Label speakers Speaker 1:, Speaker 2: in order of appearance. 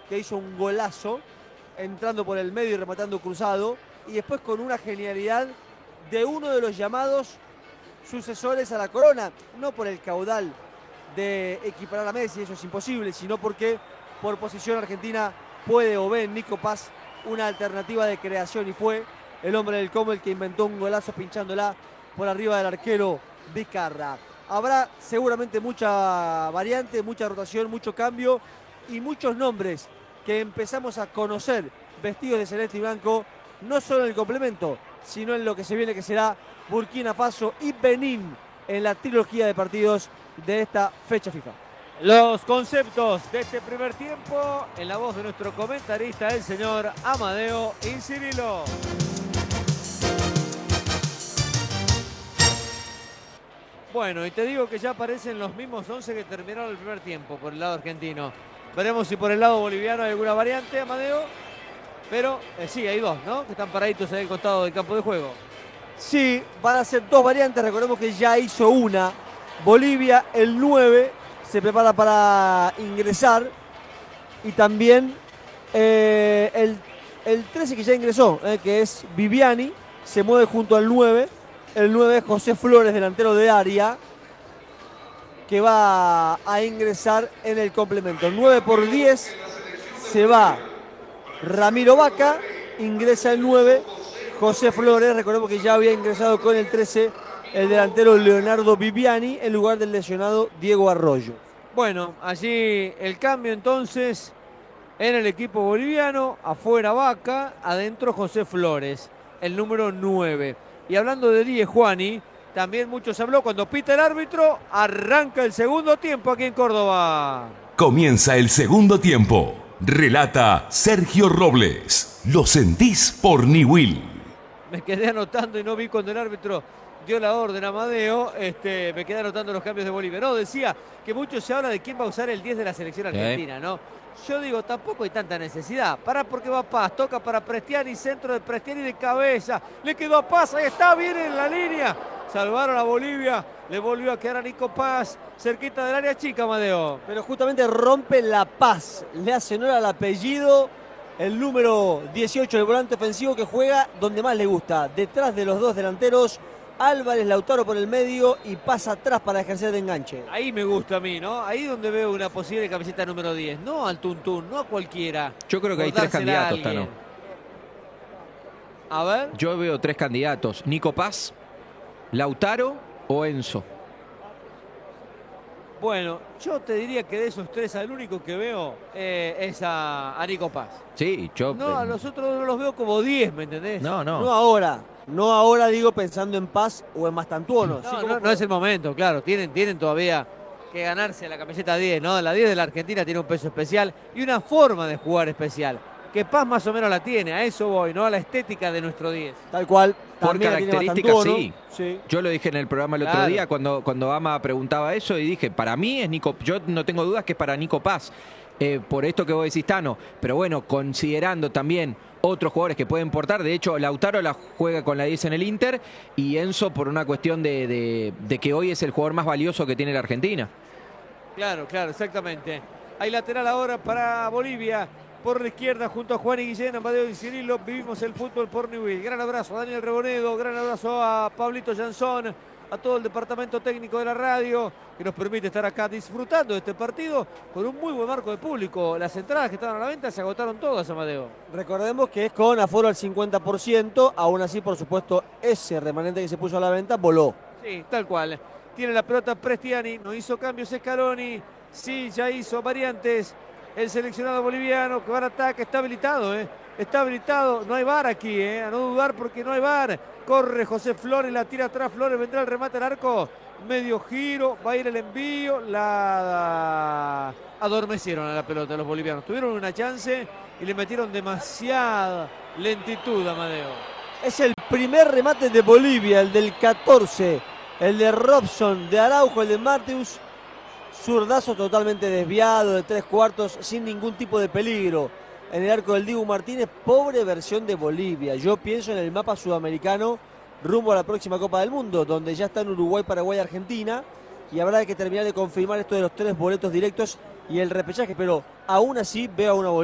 Speaker 1: que hizo un golazo entrando por el medio y rematando cruzado, y después con una genialidad de uno de los llamados sucesores a la corona, no por el caudal de equiparar a Messi, eso es imposible, sino porque por posición Argentina puede o ve en Nico Paz una alternativa de creación, y fue el hombre del combo el que inventó un golazo pinchándola por arriba del arquero Vizcarra. Habrá seguramente mucha variante, mucha rotación, mucho cambio y muchos nombres que empezamos a conocer vestidos de celeste y blanco, no solo en el complemento, sino en lo que se viene, que será Burkina Faso y Benín en la trilogía de partidos de esta fecha FIFA.
Speaker 2: Los conceptos de este primer tiempo en la voz de nuestro comentarista, el señor Amadeo Incirilo. Bueno, y te digo que ya aparecen los mismos 11 que terminaron el primer tiempo por el lado argentino. Veremos si por el lado boliviano hay alguna variante, Amadeo. Pero sí, hay dos, ¿no? Que están paraditos ahí al costado del campo de juego.
Speaker 1: Sí, van a ser dos variantes. Recordemos que ya hizo una. Bolivia, el 9, se prepara para ingresar. Y también el 13 que ya ingresó, que es Viviani, se mueve junto al 9. El 9 es José Flores, delantero de área, que va a ingresar en el complemento. 9 por 10 se va Ramiro Vaca, ingresa el 9, José Flores. Recordemos que ya había ingresado con el 13 el delantero Leonardo Viviani en lugar del lesionado Diego Arroyo.
Speaker 2: Bueno, allí el cambio entonces en el equipo boliviano. Afuera Vaca, adentro José Flores, el número 9. Y hablando de 10, Juani, también mucho se habló cuando pita el árbitro. Arranca el segundo tiempo aquí en Córdoba.
Speaker 3: Comienza el segundo tiempo. Relata Sergio Robles. Lo sentís por Niwil.
Speaker 2: Me quedé anotando y no vi cuando el árbitro dio la orden a Amadeo. Me quedé anotando los cambios de Bolivia. No, decía que mucho se habla de quién va a usar el 10 de la selección argentina, ¿no? Yo digo, tampoco hay tanta necesidad. Pará, porque va Paz, toca para Prestiani, centro de Prestiani de cabeza. Le quedó a Paz, ahí está, bien en la línea. Salvaron a Bolivia, le volvió a quedar a Nico Paz, cerquita del área chica, Amadeo.
Speaker 1: Pero justamente rompe La Paz, le hace honor al apellido el número 18 del volante ofensivo, que juega donde más le gusta, detrás de los dos delanteros. Álvarez, Lautaro por el medio y pasa atrás para ejercer de enganche.
Speaker 2: Ahí me gusta a mí, ¿no? Ahí donde veo una posible camiseta número 10. No al Tuntún, no a cualquiera.
Speaker 4: Yo creo que hay tres candidatos, Tano.
Speaker 2: A ver.
Speaker 4: Yo veo tres candidatos. Nico Paz, Lautaro o Enzo.
Speaker 2: Bueno, yo te diría que de esos tres al único que veo es a Nico Paz.
Speaker 4: Sí, yo...
Speaker 2: No, a los otros no los veo como 10, ¿me entendés?
Speaker 4: No.
Speaker 1: No ahora. No ahora, digo, pensando en Paz o en Mastantuono.
Speaker 2: No es el momento, claro. Tienen todavía que ganarse la camiseta 10, ¿no? La 10 de la Argentina tiene un peso especial y una forma de jugar especial. Que Paz más o menos la tiene, a eso voy, ¿no? A la estética de nuestro 10.
Speaker 1: Tal cual.
Speaker 4: Por características, sí. Yo lo dije en el programa el otro día cuando Ama preguntaba eso y dije, para mí es Nico, yo no tengo dudas que es para Nico Paz. Por esto que vos decís, Tano. Pero bueno, considerando también otros jugadores que pueden portar. De hecho, Lautaro la juega con la 10 en el Inter y Enzo por una cuestión de que hoy es el jugador más valioso que tiene la Argentina.
Speaker 2: Claro, exactamente. Hay lateral ahora para Bolivia. Por la izquierda, junto a Juan y Guillén, Amadeo y Cirilo, vivimos el fútbol por Newell. Gran abrazo a Daniel Rebonedo, gran abrazo a Pablito Jansón, a todo el departamento técnico de la radio, que nos permite estar acá disfrutando de este partido con un muy buen marco de público. Las entradas que estaban a la venta se agotaron todas, Amadeo.
Speaker 1: Recordemos que es con aforo al 50%, aún así, por supuesto, ese remanente que se puso a la venta voló.
Speaker 2: Sí, tal cual. Tiene la pelota Prestiani, no hizo cambios Scaloni, sí, ya hizo variantes. El seleccionado boliviano que va al ataque, está habilitado, está habilitado, no hay VAR aquí, a no dudar porque no hay VAR. Corre José Flores, la tira atrás, Flores, vendrá el remate al arco, medio giro, va a ir el envío, la adormecieron a la pelota los bolivianos. Tuvieron una chance y le metieron demasiada lentitud, Amadeo.
Speaker 1: Es el primer remate de Bolivia, el del 14, el de Robson, de Araujo, el de Mateus. Zurdazo totalmente desviado de 3/4, sin ningún tipo de peligro en el arco del Dibu Martínez. Pobre versión de Bolivia. Yo pienso en el mapa sudamericano rumbo a la próxima Copa del Mundo, donde ya están Uruguay, Paraguay, Argentina, y habrá que terminar de confirmar esto de los 3 boletos directos y el repechaje, pero aún así veo a una Bolivia